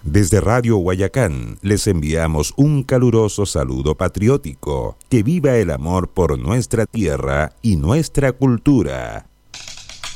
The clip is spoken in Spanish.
Desde Radio Guayacán les enviamos un caluroso saludo patriótico. Que viva el amor por nuestra tierra y nuestra cultura.